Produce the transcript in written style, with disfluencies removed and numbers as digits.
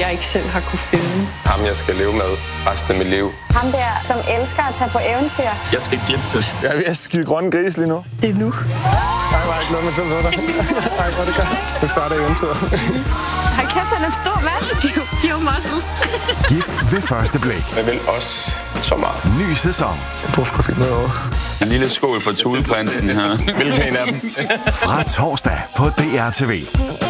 jeg ikke selv har kunne finde. Ham, jeg skal leve med resten af mit liv. Ham der, som elsker at tage på eventyr. Jeg skal giftes. Jeg er ved at skide grønne gris lige nu. Det er nu. Jeg var ikke noget med til dig. Ej, hvor det godt. Det starter eventyr. Hold kæft, han er en stor mand. Pure muscles. Gift ved første blik. Jeg vil også så meget. Ny sæson. Du skulle finde noget over. En lille skål for Tudeprinsen her. Hvilken en af dem? Fra torsdag på DR TV.